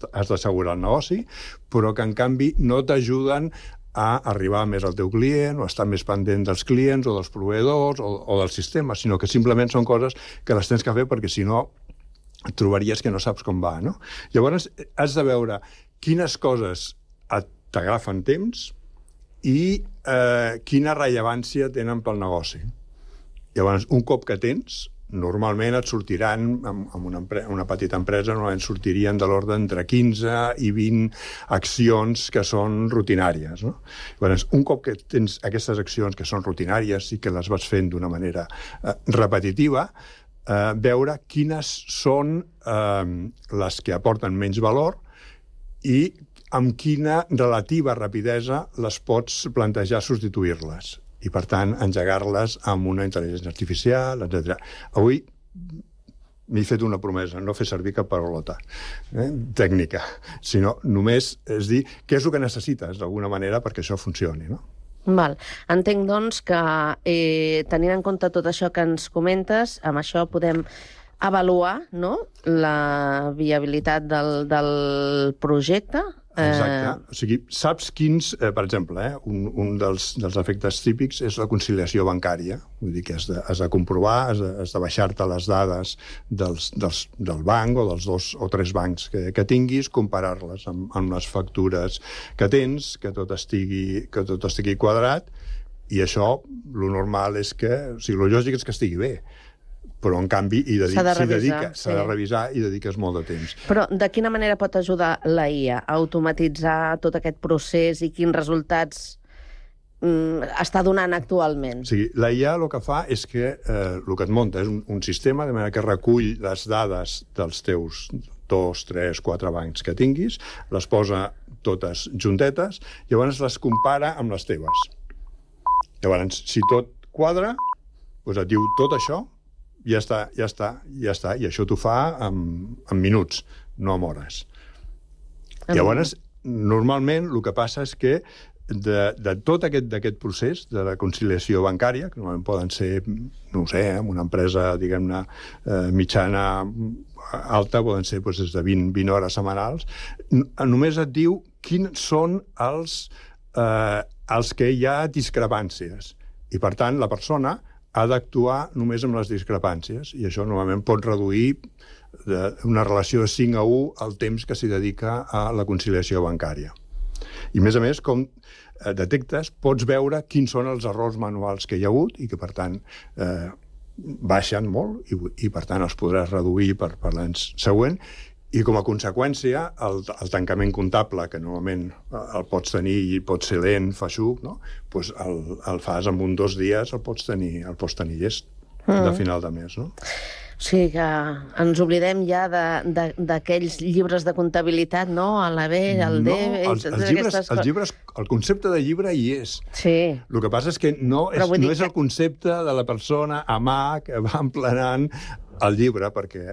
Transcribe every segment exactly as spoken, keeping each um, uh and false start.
has d'assegurar el negoci, però que, en canvi, no t'ajuden a arribar més al teu client o estar més pendent dels clients o dels proveïdors o, o del sistema, sinó que simplement són coses que les tens que fer perquè, si no, et trobaries que no saps com va, no? Llavors, has de veure quines coses t'agafen temps i eh, quina rellevància tenen pel negoci. Llavors, un cop que tens, normalment et sortiran, amb una, una petita empresa, normalment sortirien de l'ordre entre quinze i vint accions que són rutinàries, no? Llavors, un cop que tens aquestes accions que són rutinàries i que les vas fent d'una manera eh, repetitiva, eh, veure quines són eh, les que aporten menys valor i amb quina relativa rapidesa les pots plantejar substituir-les i, per tant, engegar-les amb una intel·ligència artificial, etcètera. Avui m'he fet una promesa, no fer servir cap paraulota eh, tècnica, sinó només és dir què és el que necessites, d'alguna manera, perquè això funcioni, no? Val. Entenc, doncs, que eh, tenint en compte tot això que ens comentes, amb això podem avaluar, no?, la viabilitat del, del projecte. Exacte. O sigui, saps quins, eh, per exemple, eh, un, un dels, dels efectes típics és la conciliació bancària. Vull dir que has de, has de comprovar, has de, has de baixar-te les dades dels, dels, del banc o dels dos o tres bancs que, que tinguis, comparar-les amb, amb les factures que tens, que tot estigui, que tot estigui quadrat, i això, lo normal és que... O sigui, lo lògic és que estigui bé, però, en canvi, s'ha de, dedica, sí. de revisar i dediques molt de temps. Però de quina manera pot ajudar la I A a automatitzar tot aquest procés i quins resultats mm, està donant actualment? O sigui, la I A el que fa és que eh, el que et munta és un, un sistema, de manera que recull les dades dels teus dos, tres, quatre bancs que tinguis, les posa totes juntetes, llavors les compara amb les teves. Llavors, si tot quadra, doncs et diu tot això, ja està, ja està, ja està. I això t'ho fa en, en minuts, no en hores. Mm. Llavors, normalment, el que passa és que de, de tot aquest, d'aquest procés de la conciliació bancària, que normalment poden ser, no ho sé, en una empresa, diguem-ne, eh, mitjana alta, poden ser doncs, des de vint, vint hores setmanals, només et diu quins són els, eh, els que hi ha discrepàncies. I, per tant, la persona ha d'actuar només amb les discrepàncies, i això normalment pot reduir una relació de cinc a u el temps que s'hi dedica a la conciliació bancària. I, a més a més, com detectes, pots veure quins són els errors manuals que hi ha hagut i que, per tant, eh, baixen molt i, i, per tant, els podràs reduir per, per l'any següent. I, com a conseqüència, el, el tancament comptable, que normalment el pots tenir i pot ser lent, feixuc, no? Pues el, el fas en un dos dies, el pots tenir, el pots tenir llest mm. de final de mes, no? O sigui que ens oblidem ja d'aquells llibres de comptabilitat, no? A la B, al D... No, els, els, llibres, els llibres, el concepte de llibre hi és. Sí. El que passa és que no és, no és el concepte de la persona a mà que va emplenant el llibre, perquè...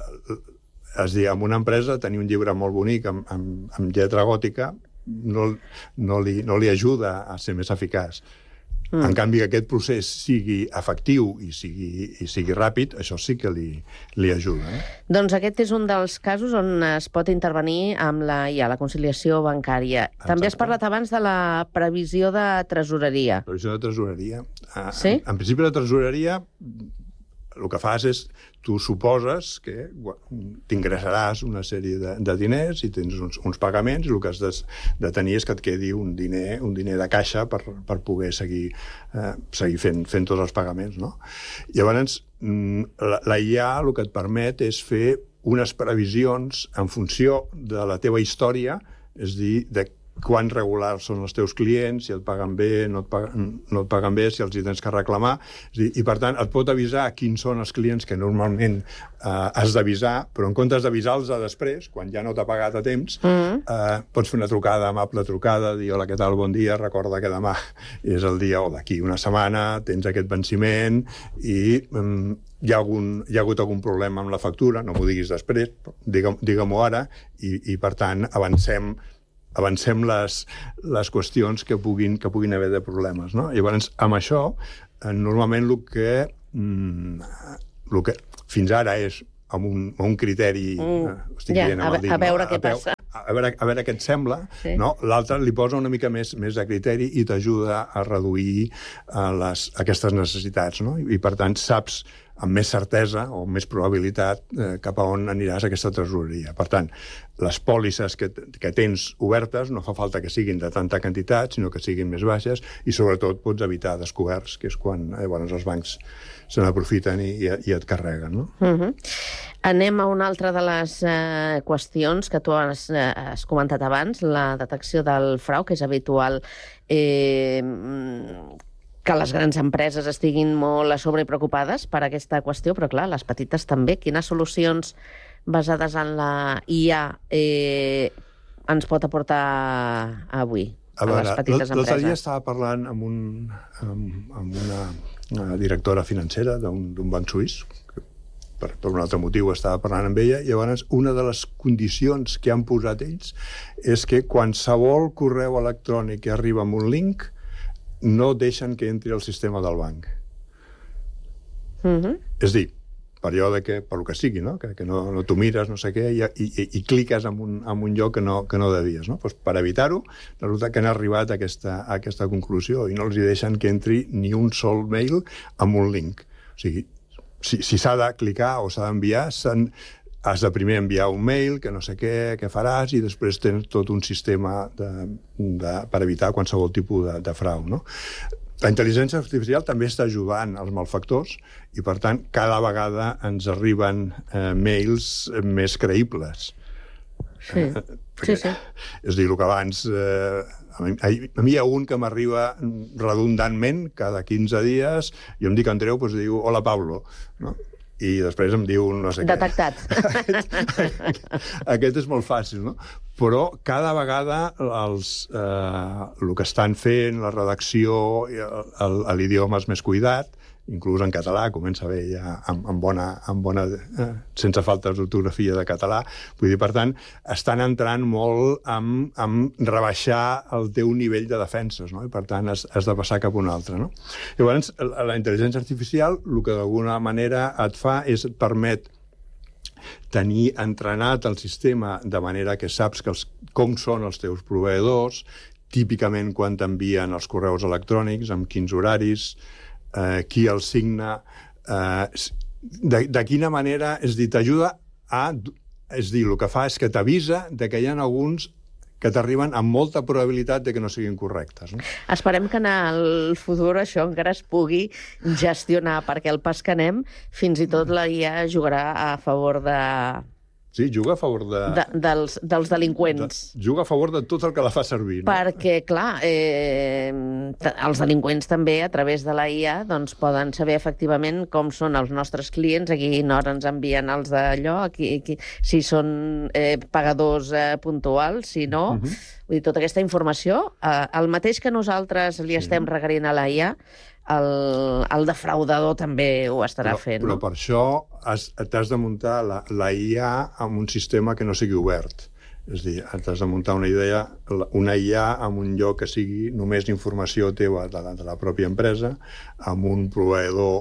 És a dir, en una empresa tenir un llibre molt bonic amb, amb, amb lletra gòtica no, no, li, no li ajuda a ser més eficaç. Mm. En canvi, que aquest procés sigui efectiu i sigui, i sigui ràpid, això sí que li, li ajuda. Eh? Doncs aquest és un dels casos on es pot intervenir amb la I A, la conciliació bancària. Exacte. També has parlat abans de la previsió de tresoreria. Previsió de tresoreria. Sí? En, en principi, la tresoreria... El que fas és, tu suposes que t'ingressaràs una sèrie de, de diners i tens uns, uns pagaments, i el que has de, de tenir és que et quedi un diner, un diner de caixa per, per poder seguir, eh, seguir fent, fent tots els pagaments, no? Llavors, la, la I A el que et permet és fer unes previsions en funció de la teva història, és a dir, de quan regulars són els teus clients, si et paguen bé, no et paguen, no et paguen bé, si els hi tens que reclamar. És dir, i, per tant, et pot avisar quins són els clients que normalment eh, has d'avisar, però en comptes d'avisar-los després, quan ja no t'ha pagat a temps, mm. eh, pots fer una trucada, amable trucada, dir, hola, què tal, bon dia, recorda que demà és el dia, o d'aquí una setmana, tens aquest venciment, i... Mm, hi ha, algun, hi ha hagut algun problema amb la factura, no m'ho diguis després, digue-m'ho digue ara, i, i, per tant, avancem avancem les, les qüestions que puguin, que puguin haver de problemes, no? Llavors, amb això, eh, normalment el que, mm, el que fins ara és amb un, amb un criteri... Mm, estic ja, dient, amb a, el dit, a veure no? què a peu, passa. a veure, a veure què et sembla, sí. no? L'altre li posa una mica més, més de criteri i t'ajuda a reduir uh, les, aquestes necessitats, no? I, i per tant saps amb més certesa o més probabilitat eh, cap a on aniràs a aquesta tresoreria. Per tant, les pòlisses que, que tens obertes no fa falta que siguin de tanta quantitat, sinó que siguin més baixes i, sobretot, pots evitar descoberts, que és quan eh, bueno, els bancs se n'aprofiten i, i, i et carreguen. No? Uh-huh. Anem a una altra de les eh, qüestions que tu has, eh, has comentat abans, la detecció del frau, que és habitual eh, que les grans empreses estiguin molt a sobre preocupades per aquesta qüestió, però clar, les petites també. Quines solucions basades en la I A eh, ens pot aportar avui a, a veure, les petites empreses? L'altre dia estava parlant amb, un, amb, amb una, una directora financera d'un banc suís, que per, per un altre motiu estava parlant amb ella, i llavors una de les condicions que han posat ells és que qualsevol correu electrònic que arriba amb un link no deixen que entri al sistema del banc. Uh-huh. És dir, per allò de que, per lo que sigui, no? que, que no, no t'ho mires, no sé què, i, i, i cliques en un, en un lloc que no, que no devies. No? Pues per evitar-ho, resulta que han arribat a aquesta, a aquesta conclusió i no els hi deixen que entri ni un sol mail amb un link. O sigui, si si s'ha de clicar o s'ha d'enviar, has de primer enviar un mail, que no sé què, què faràs, i després tens tot un sistema de, de, per evitar qualsevol tipus de, de frau. No? La intel·ligència artificial també està ajudant els malfactors i, per tant, cada vegada ens arriben eh, mails més creïbles. Sí, eh, perquè, sí, sí. És a dir, el que abans... Eh, a, mi, a mi hi ha un que m'arriba redundantment cada quinze dies, i em dic Andreu, doncs diu, hola, Pablo, no? I després em diu no sé què. Detectat. Aquest és molt fàcil, no? Però cada vegada els, eh, el que estan fent, la redacció, l'idioma és més cuidat, inclús en català, comença bé ja amb, amb bona, amb bona eh, sense faltes d'ortografia de català. Vull dir, per tant, estan entrant molt amb, amb rebaixar el teu nivell de defenses, no? I per tant has, has de passar cap a un altre, no? Llavors, la intel·ligència artificial el que d'alguna manera et fa és et permet tenir entrenat el sistema de manera que saps que els, com són els teus proveïdors, típicament quan t'envien els correus electrònics, amb quins horaris, Eh, qui el signa, eh, de, de quina manera, és dir, t'ajuda a... És dir, el que fa és que t'avisa de que hi ha alguns que t'arriben amb molta probabilitat de que no siguin correctes. No? Esperem que en el futur això encara es pugui gestionar, perquè el pas que anem, fins i tot la I A jugarà a favor de... Sí, juga a favor de... de dels, dels delinqüents. De, juga a favor de tot el que la fa servir. No? Perquè, clar, eh, els delinqüents també, a través de la I A, doncs, poden saber efectivament com són els nostres clients, a quina hora ens envien els d'allò, si són eh, pagadors eh, puntuals, si no... Uh-huh. Vull dir, tota aquesta informació, eh, el mateix que nosaltres li sí. estem requerint a la I A, el, el defraudador també ho estarà però, fent. Però no? per això t'has de muntar la, la I A amb un sistema que no sigui obert. És a dir, t'has de muntar una idea, una I A amb un lloc que sigui només informació teva de la, de la pròpia empresa, amb un proveïdor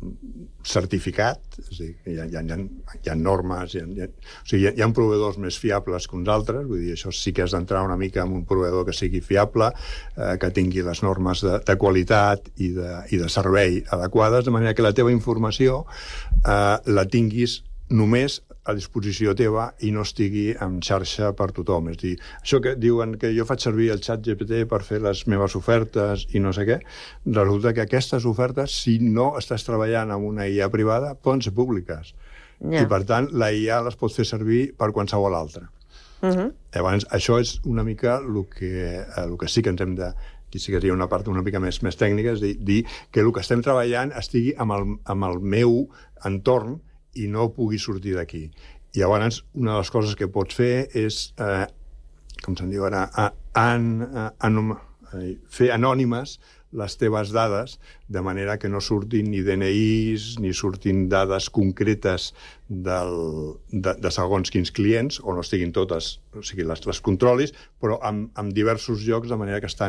certificat, és a dir, hi ha, hi ha, hi ha normes, hi ha, hi ha, o sigui, hi ha proveïdors més fiables que uns altres, vull dir, això sí que has d'entrar una mica en un proveïdor que sigui fiable, eh, que tingui les normes de, de qualitat i de, i de servei adequades, de manera que la teva informació eh, la tinguis només a disposició teva i no estigui en xarxa per tothom. És a dir, això que diuen que jo faig servir el xat G P T per fer les meves ofertes i no sé què, resulta que aquestes ofertes, si no estàs treballant amb una I A privada, poden ser públiques. Yeah. I, per tant, la I A les pot fer servir per qualsevol altra. Uh-huh. Llavors, això és una mica el que, el que sí que ens hem de... Aquí sí que seria una part una mica més, més tècnica, és dir, dir que el que estem treballant estigui amb el, amb el meu entorn i no pugui sortir d'aquí. I llavors, una de les coses que pots fer és, eh, com se'n diu ara, an, an, fer anònimes les teves dades, de manera que no surtin ni D N Is, ni surtin dades concretes del, de, de segons quins clients, o no estiguin totes, o sigui, les, les controlis, però amb, amb diversos llocs, de manera que estan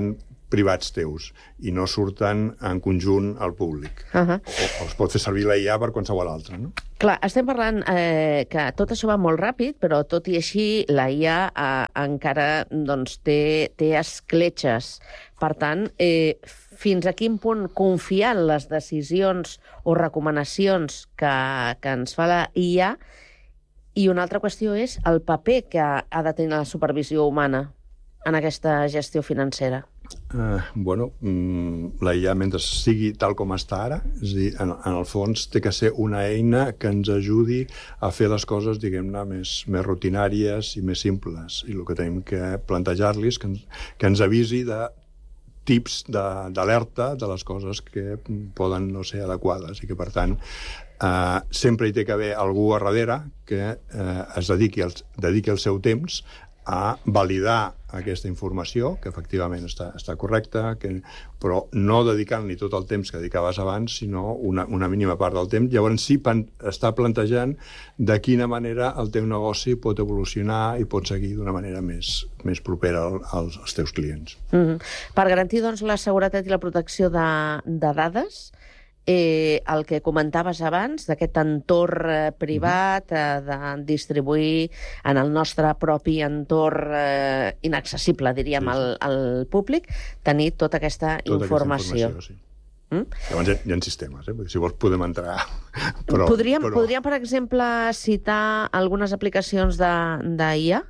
privats teus i no surten en conjunt al públic. Uh -huh. o, o es pot fer servir la I A per qualsevol altra, no? Clar, estem parlant eh, que tot això va molt ràpid, però tot i així la I A eh, encara doncs, té, té escletxes. Per tant, eh, fins a quin punt confiar en les decisions o recomanacions que, que ens fa la I A? I una altra qüestió és el paper que ha de tenir la supervisió humana en aquesta gestió financera. Uh, bueno, mm, la I A, mentre sigui tal com està ara, és a dir, en, en el fons té que ser una eina que ens ajudi a fer les coses, diguem-ne, més, més rutinàries i més simples. I el que tenim que plantejar-li és que, ens, que ens avisi de tips d'alerta de, de les coses que poden no ser adequades i que, per tant, Uh, sempre hi té que haver algú a darrere que uh, es dediqui el, dediqui el seu temps a validar aquesta informació, que efectivament està, està correcta, que, però no dedicant-li tot el temps que dedicaves abans, sinó una, una mínima part del temps. Llavors sí pan, està plantejant de quina manera el teu negoci pot evolucionar i pot seguir d'una manera més, més propera als, als teus clients. Mm-hmm. Per garantir doncs, la seguretat i la protecció de, de dades, Eh, el que comentaves abans, d'aquest entorn eh, privat, eh, de distribuir en el nostre propi entorn eh, inaccessible, diríem, sí, sí. Al, al públic, tenir tota aquesta tota informació. Aquesta informació, sí. Mm? Llavors hi ha, hi ha sistemes, eh? Si vols podem entrar. Però, podríem, però... podríem, per exemple, citar algunes aplicacions d'I A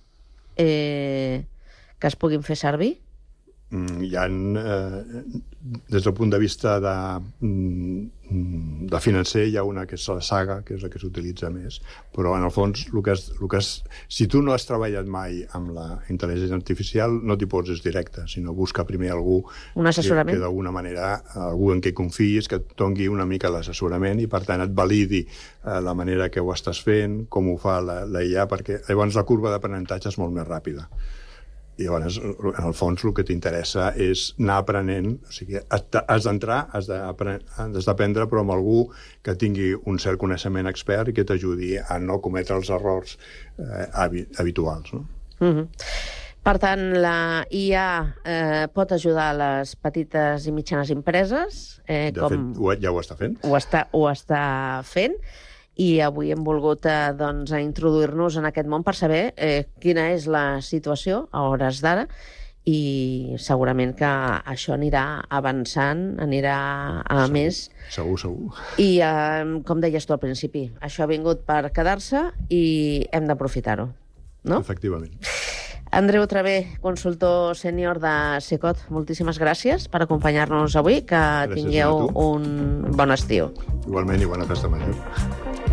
eh, que es puguin fer servir? Hi ha, eh, des del punt de vista de, de financer, hi ha una que és la Saga, que és la que s'utilitza més, però en el fons, el que és, el que és, si tu no has treballat mai amb la intel·ligència artificial, no t'hi poses directe, sinó busca primer algú un assessorament, que, que d'alguna manera, algú en què confiïs, que et doni una mica l'assessorament i, per tant, et validi eh, la manera que ho estàs fent, com ho fa la, la I A, perquè llavors la curva d'aprenentatge és molt més ràpida. I llavors, en el fons, el que t'interessa és anar aprenent, o sigui, has d'entrar, has d'aprendre, però amb algú que tingui un cert coneixement expert i que t'ajudi a no cometre els errors eh, habituals, no? Mm-hmm. Per tant, la I A eh, pot ajudar a les petites i mitjanes empreses. Eh, de com... fet, ja ho està fent. Ho està, ho està fent. I avui hem volgut eh, doncs, introduir-nos en aquest món per saber eh, quina és la situació a hores d'ara i segurament que això anirà avançant, anirà a segur, més. Segur, segur. I, eh, com deies tu al principi, això ha vingut per quedar-se i hem d'aprofitar-ho, no? Efectivament. Andreu Travé, consultor sènior de Secot, moltíssimes gràcies per acompanyar-nos avui. Que gràcies, tingueu un bon estiu. Igualment, i bona festa major.